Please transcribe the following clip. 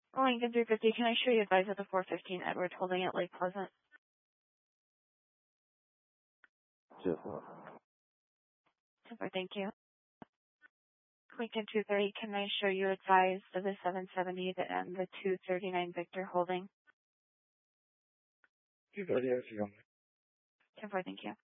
Lincoln 350, can I show you advise at the 415 Edward holding at Lake Pleasant? Super. Super, thank you. Lincoln 230, can I show you advise of the 770 and the 239 Victor holding? 230, I see. 10-4, thank you.